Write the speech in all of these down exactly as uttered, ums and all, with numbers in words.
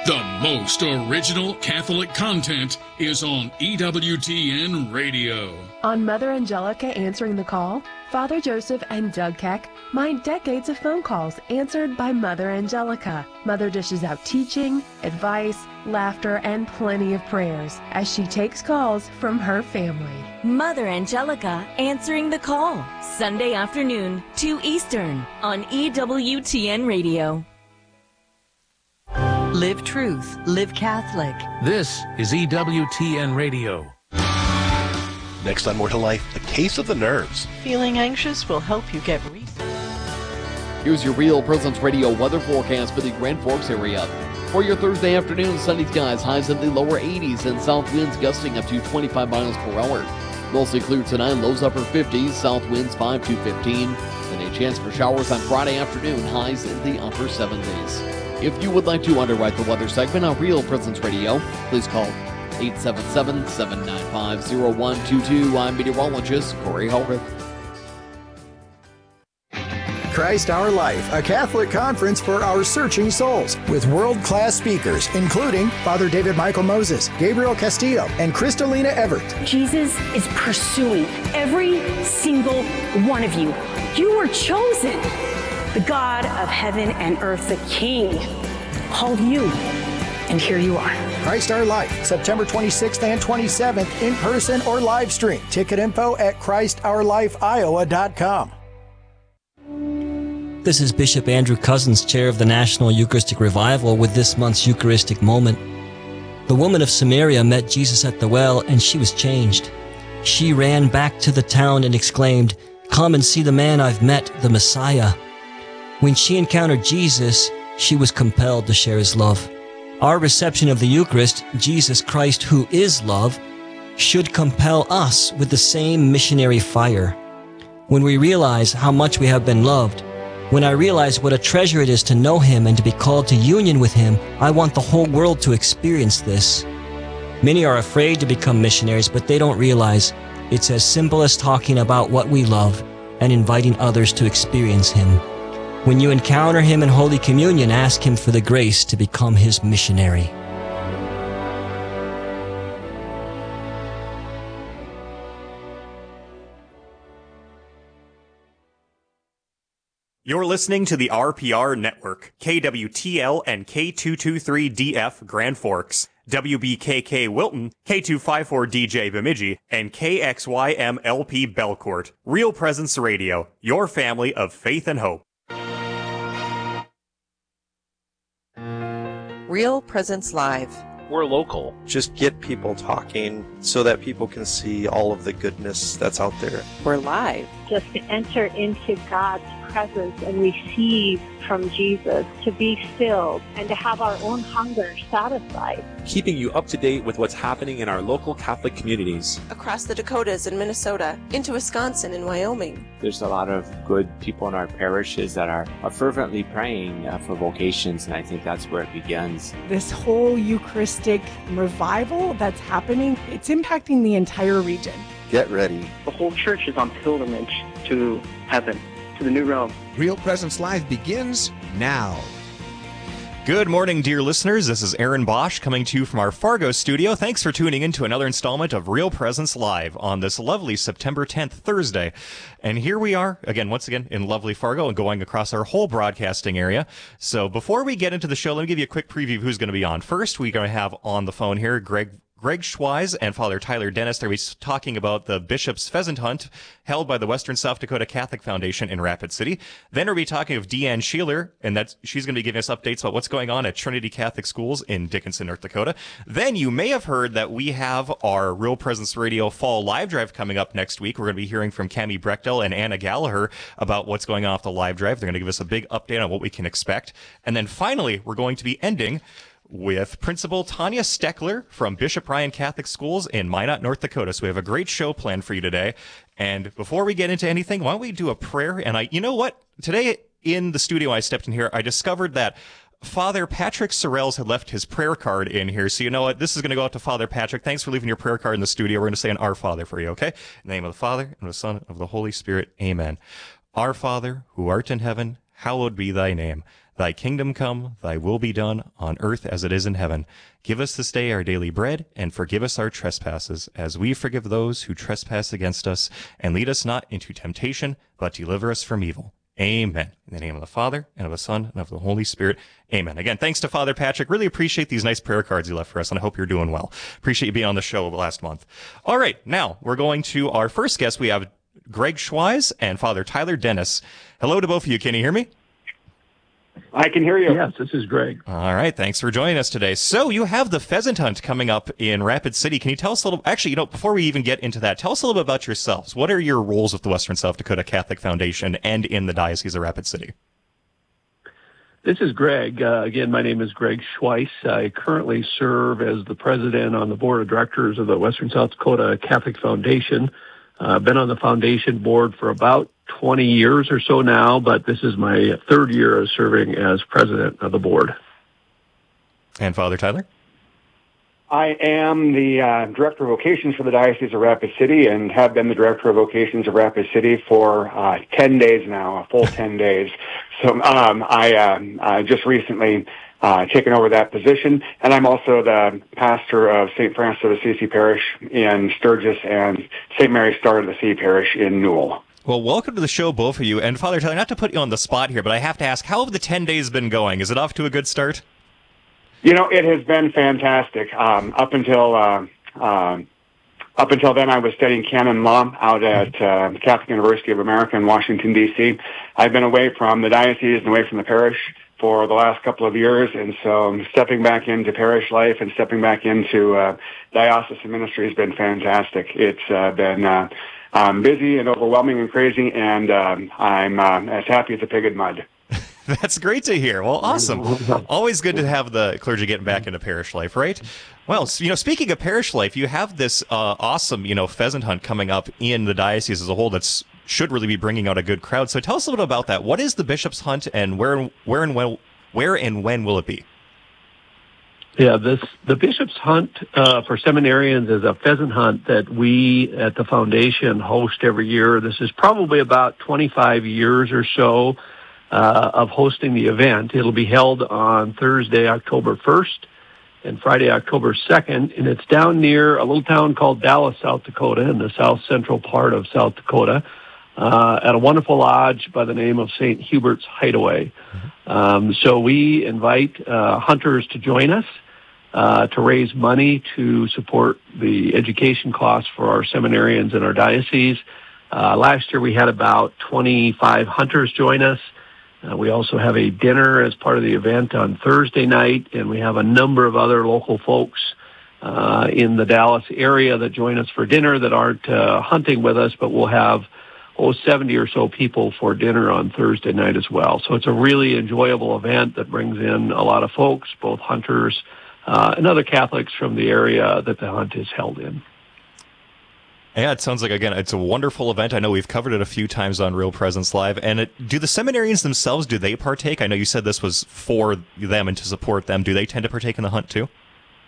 The most original Catholic content is on E W T N Radio. On Mother Angelica Answering the Call, Father Joseph and Doug Keck mind decades of phone calls answered by Mother Angelica. Mother dishes out teaching, advice, laughter, and plenty of prayers as she takes calls from her family. Mother Angelica Answering the Call, Sunday afternoon, two Eastern, on E W T N Radio. Live truth, live Catholic. This is E W T N Radio. Next on More to Life, a case of the nerves. Feeling anxious will help you get reset. Here's your Real Presence Radio weather forecast for the Grand Forks area. For your Thursday afternoon, sunny skies, highs in the lower eighties, and south winds gusting up to twenty-five miles per hour. Mostly clear tonight, lows upper fifties, south winds five to fifteen, and a chance for showers on Friday afternoon, highs in the upper seventies. If you would like to underwrite the weather segment on Real Presence Radio, please call eight seven seven, seven nine five, zero one two two. I'm meteorologist Corey Hogarth. Christ Our Life, a Catholic conference for our searching souls, with world-class speakers, including Father David Michael Moses, Gabriel Castillo, and Kristalina Everett. Jesus is pursuing every single one of you. You were chosen. The God of heaven and earth, the King, called you, and here you are. Christ Our Life, September twenty-sixth and twenty-seventh, in person or live stream. Ticket info at Christ Our Life Iowa dot com. This is Bishop Andrew Cousins, chair of the National Eucharistic Revival, with this month's Eucharistic Moment. The woman of Samaria met Jesus at the well, and she was changed. She ran back to the town and exclaimed, "Come and see the man I've met, the Messiah." When she encountered Jesus, she was compelled to share his love. Our reception of the Eucharist, Jesus Christ, who is love, should compel us with the same missionary fire. When we realize how much we have been loved, when I realize what a treasure it is to know him and to be called to union with him, I want the whole world to experience this. Many are afraid to become missionaries, but they don't realize it's as simple as talking about what we love and inviting others to experience him. When you encounter him in Holy Communion, ask him for the grace to become his missionary. You're listening to the R P R Network, K W T L and K two twenty-three D F Grand Forks, W B K K Wilton, K two fifty-four D J Bemidji, and K X Y M L P Belcourt. Real Presence Radio, your family of faith and hope. Real Presence Live. We're local. Just get people talking so that people can see all of the goodness that's out there. We're live. Just to enter into God's presence and receive from Jesus, to be filled and to have our own hunger satisfied. Keeping you up to date with what's happening in our local Catholic communities. Across the Dakotas and Minnesota, into Wisconsin and Wyoming. There's a lot of good people in our parishes that are, are fervently praying uh, for vocations, and I think that's where it begins. This whole Eucharistic revival that's happening, it's impacting the entire region. Get ready. The whole church is on pilgrimage to heaven, to the new realm. Real Presence Live begins now. Good morning, dear listeners. This is Aaron Bosch coming to you from our Fargo studio. Thanks for tuning in to another installment of Real Presence Live on this lovely September tenth, Thursday. And here we are, again, once again, in lovely Fargo and going across our whole broadcasting area. So before we get into the show, let me give you a quick preview of who's going to be on. First, we're going to have on the phone here Greg Greg Schweiz and Father Tyler Dennis. They're talking about the Bishop's Pheasant Hunt held by the Western South Dakota Catholic Foundation in Rapid City. Then we'll be talking with Deanne Sheeler, and that's, she's going to be giving us updates about what's going on at Trinity Catholic Schools in Dickinson, North Dakota. Then you may have heard that we have our Real Presence Radio Fall Live Drive coming up next week. We're going to be hearing from Cami Brechtel and Anna Gallagher about what's going on with the live drive. They're going to give us a big update on what we can expect. And then finally, we're going to be ending with Principal Tanya Steckler from Bishop Ryan Catholic Schools in Minot, North Dakota. So we have a great show planned for you today. And before we get into anything, why don't we do a prayer? And I, you know what? Today in the studio, I stepped in here, I discovered that Father Patrick Sorrells had left his prayer card in here. So you know what? This is going to go out to Father Patrick. Thanks for leaving your prayer card in the studio. We're going to say an Our Father for you, okay? In the name of the Father, and of the Son, and of the Holy Spirit. Amen. Our Father, who art in heaven, hallowed be thy name. Thy kingdom come, thy will be done, on earth as it is in heaven. Give us this day our daily bread, and forgive us our trespasses, as we forgive those who trespass against us. And lead us not into temptation, but deliver us from evil. Amen. In the name of the Father, and of the Son, and of the Holy Spirit. Amen. Again, thanks to Father Patrick. Really appreciate these nice prayer cards you left for us, and I hope you're doing well. Appreciate you being on the show last month. All right, now we're going to our first guest. We have Greg Schweiss and Father Tyler Dennis. Hello to both of you. Can you hear me? I can hear you. Yes, this is Greg. All right, thanks for joining us today. So you have the pheasant hunt coming up in Rapid City. Can you tell us a little, actually, you know, before we even get into that, tell us a little bit about yourselves. What are your roles with the Western South Dakota Catholic Foundation and in the Diocese of Rapid City? This is Greg. Uh, again, my name is Greg Schweiss. I currently serve as the president on the board of directors of the Western South Dakota Catholic Foundation. I've uh, been on the foundation board for about twenty years or so now, but this is my third year of serving as president of the board. And Father Tyler? I am the uh, director of vocations for the Diocese of Rapid City and have been the director of vocations of Rapid City for uh, ten days now, a full ten days. So um, I uh, uh, just recently uh, taken over that position, and I'm also the pastor of Saint Francis of Assisi Parish in Sturgis and Saint Mary Star of the Sea Parish in Newell. Well, welcome to the show, both of you. And Father Tyler, not to put you on the spot here, but I have to ask, how have the ten days been going? Is it off to a good start? You know, it has been fantastic. Um, up until uh, uh, up until then, I was studying canon law out at uh, the Catholic University of America in Washington, D C I've been away from the diocese and away from the parish for the last couple of years, and so um, stepping back into parish life and stepping back into uh, diocesan ministry has been fantastic. It's uh, been uh, um, busy and overwhelming and crazy, and um, I'm uh, as happy as a pig in mud. That's great to hear. Well, awesome. Always good to have the clergy getting back into parish life, right? Well, you know, speaking of parish life, you have this uh, awesome, you know, pheasant hunt coming up in the diocese as a whole that's should really be bringing out a good crowd. So tell us a little bit about that. What is the Bishop's Hunt, and where, where and when, where and when will it be? Yeah, this the Bishop's Hunt uh, for seminarians is a pheasant hunt that we at the foundation host every year. This is probably about twenty-five years or so uh, of hosting the event. It'll be held on Thursday, October first, and Friday, October second, and it's down near a little town called Dallas, South Dakota, in the south central part of South Dakota, uh, at a wonderful lodge by the name of Saint Hubert's Hideaway. Mm-hmm. Um, so we invite uh, hunters to join us uh, to raise money to support the education costs for our seminarians in our diocese. Uh, last year we had about twenty-five hunters join us. Uh, we also have a dinner as part of the event on Thursday night, and we have a number of other local folks uh, in the Dallas area that join us for dinner that aren't uh, hunting with us, but we'll have, oh, seventy or so people for dinner on Thursday night as well. So it's a really enjoyable event that brings in a lot of folks, both hunters uh, and other Catholics from the area that the hunt is held in. Yeah, it sounds like, again, it's a wonderful event. I know we've covered it a few times on Real Presence Live. And it, do the seminarians themselves, do they partake? I know you said this was for them and to support them. Do they tend to partake in the hunt, too?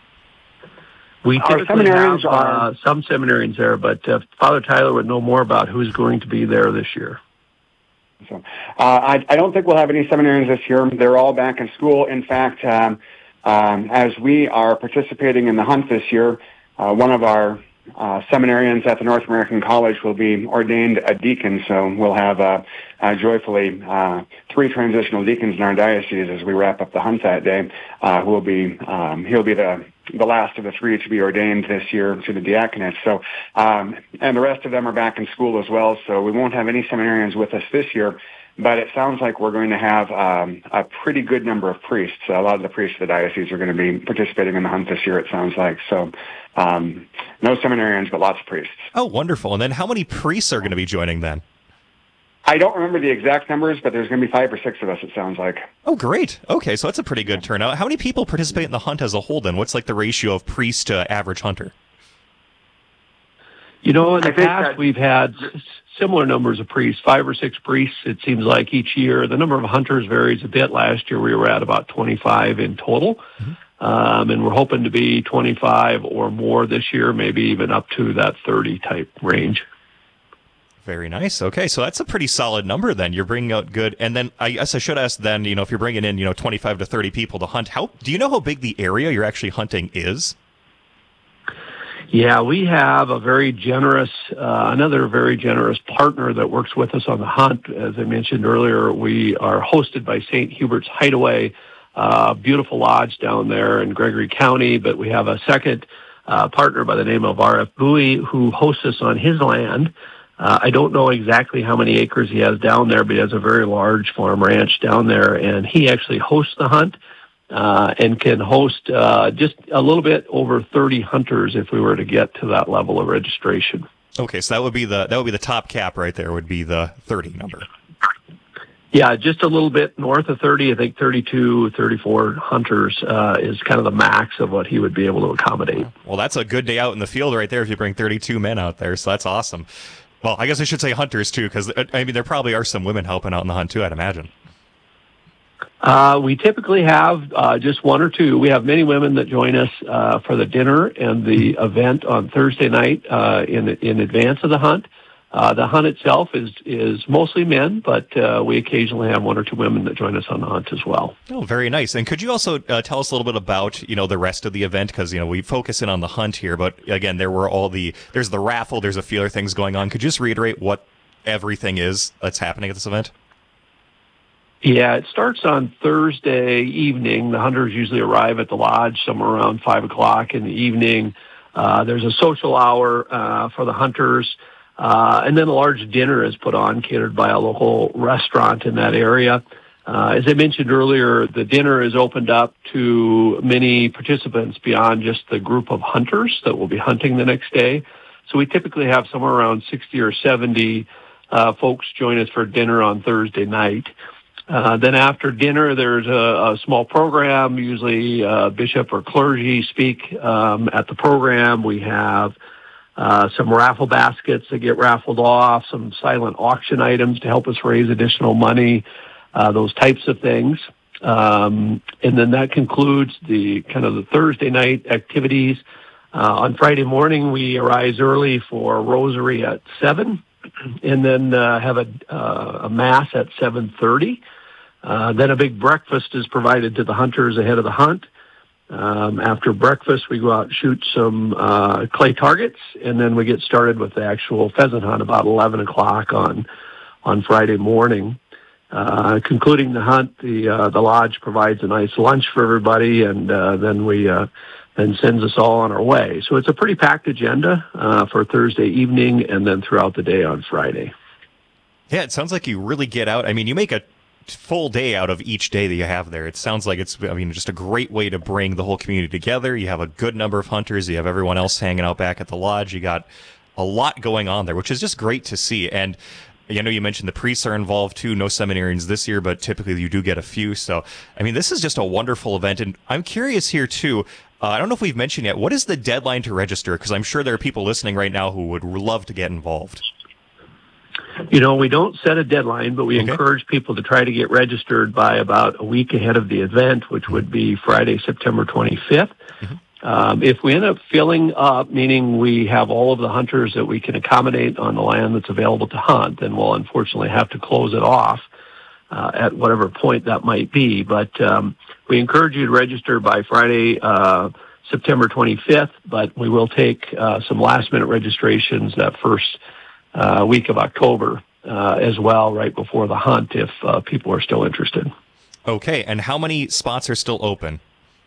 We Our typically seminarians have are... uh, some seminarians there, but uh, Father Tyler would know more about who's going to be there this year. So, uh, I, I don't think we'll have any seminarians this year. They're all back in school. In fact, um, um, as we are participating in the hunt this year, uh, one of our Uh, seminarians at the North American College will be ordained a deacon, so we'll have uh, uh, joyfully uh, three transitional deacons in our diocese as we wrap up the hunt that day. Uh, who will be um, he'll be the the last of the three to be ordained this year to the diaconate. So, um, and the rest of them are back in school as well. So we won't have any seminarians with us this year. But it sounds like we're going to have um, a pretty good number of priests. A lot of the priests of the diocese are going to be participating in the hunt this year, it sounds like. So um, no seminarians, but lots of priests. Oh, wonderful. And then how many priests are going to be joining then? I don't remember the exact numbers, but there's going to be five or six of us, it sounds like. Oh, great. Okay, so that's a pretty good turnout. How many people participate in the hunt as a whole then? What's like the ratio of priest to average hunter? You know, in the I think past, that- we've had s- similar numbers of priests, five or six priests, it seems like, each year. The number of hunters varies a bit. Last year, we were at about twenty-five in total, mm-hmm. um, and we're hoping to be twenty-five or more this year, maybe even up to that thirty type range. Very nice. Okay, so that's a pretty solid number then. You're bringing out good. And then I guess I should ask then, you know, if you're bringing in, you know, twenty-five to thirty people to hunt, how do you know how big the area you're actually hunting is? Yeah, we have a very generous, uh, another very generous partner that works with us on the hunt. As I mentioned earlier, we are hosted by Saint Hubert's Hideaway, uh, beautiful lodge down there in Gregory County, but we have a second uh, partner by the name of R F Bowie who hosts us on his land. Uh, I don't know exactly how many acres he has down there, but he has a very large farm ranch down there, and he actually hosts the hunt. Uh, and can host uh, just a little bit over thirty hunters if we were to get to that level of registration. Okay, so that would be the that would be the top cap right there. Would be the thirty number. Yeah, just a little bit north of thirty. I think thirty-two, thirty-four hunters uh, is kind of the max of what he would be able to accommodate. Well, that's a good day out in the field right there if you bring thirty-two men out there. So that's awesome. Well, I guess I should say hunters too, because I mean there probably are some women helping out in the hunt too, I'd imagine. Uh, we typically have uh, just one or two. We have many women that join us uh, for the dinner and the event on Thursday night uh, in in advance of the hunt. Uh, the hunt itself is is mostly men, but uh, we occasionally have one or two women that join us on the hunt as well. Oh, very nice. And could you also uh, tell us a little bit about, you know, the rest of the event? Because, you know, we focus in on the hunt here, but again, there were all the, there's the raffle, there's a few other things going on. Could you just reiterate what everything is that's happening at this event? Yeah, it starts on Thursday evening. The hunters usually arrive at the lodge somewhere around five o'clock in the evening. Uh, there's a social hour uh, for the hunters, uh, and then a large dinner is put on, catered by a local restaurant in that area. Uh, as I mentioned earlier, the dinner is opened up to many participants beyond just the group of hunters that will be hunting the next day. So we typically have somewhere around sixty or seventy uh, folks join us for dinner on Thursday night. Uh, then after dinner, there's a, a small program. Usually, uh, bishop or clergy speak um, at the program. We have uh, some raffle baskets that get raffled off, some silent auction items to help us raise additional money, uh, those types of things. Um, and then that concludes the kind of the Thursday night activities. Uh, on Friday morning, we arise early for rosary at seven, and then uh, have a, uh, a mass at seven thirty. Uh, then a big breakfast is provided to the hunters ahead of the hunt. Um, after breakfast, we go out and shoot some uh, clay targets, and then we get started with the actual pheasant hunt about eleven o'clock on on Friday morning. Uh, concluding the hunt, the uh, the lodge provides a nice lunch for everybody, and uh, then we uh, then sends us all on our way. So it's a pretty packed agenda uh, for Thursday evening, and then throughout the day on Friday. Yeah, it sounds like you really get out. I mean, you make a full day out of each day that you have there. It sounds like it's, I mean, just a great way to bring the whole community together. You have a good number of hunters. You have everyone else hanging out back at the lodge. You got a lot going on there, which is just great to see. And I know you mentioned the priests are involved too. No seminarians this year, but typically you do get a few. So, I mean, this is just a wonderful event. And I'm curious here too. Uh, I don't know if we've mentioned yet, what is the deadline to register? Because I'm sure there are people listening right now who would love to get involved. You know, we don't set a deadline, but we okay. encourage people to try to get registered by about a week ahead of the event, which would be Friday, September twenty-fifth. Mm-hmm. Um, if we end up filling up, meaning we have all of the hunters that we can accommodate on the land that's available to hunt, then we'll unfortunately have to close it off uh, at whatever point that might be. But um, we encourage you to register by Friday, uh, September twenty-fifth, but we will take uh, some last-minute registrations that first Uh, week of October uh, as well, right before the hunt, if uh, people are still interested. Okay, and how many spots are still open?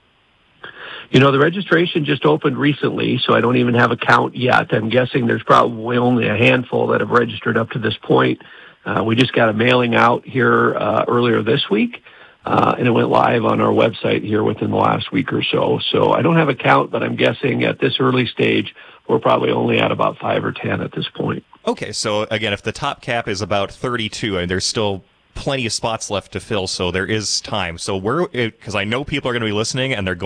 You know, the registration just opened recently, so I don't even have a count yet. I'm guessing there's probably only a handful that have registered up to this point. Uh, we just got a mailing out here uh, earlier this week, uh, and it went live on our website here within the last week or so. So I don't have a count, but I'm guessing at this early stage, we're probably only at about five or ten at this point. Okay, so again, if the top cap is about thirty-two, and there's still plenty of spots left to fill, so there is time. So we're, because I know people are going to be listening, and they're going